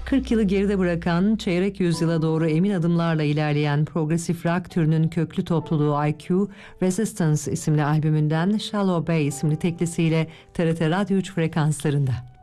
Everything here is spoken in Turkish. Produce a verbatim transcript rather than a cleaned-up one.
kırk yılı geride bırakan, çeyrek yüzyıla doğru emin adımlarla ilerleyen progresif rock türünün köklü topluluğu I Q, Resistance isimli albümünden Shallow Bay isimli teklisiyle T R T Radyo üç frekanslarında.